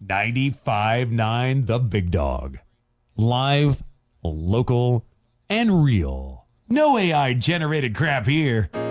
95.9 The Big Dog. Live, local, and real. No AI generated crap here.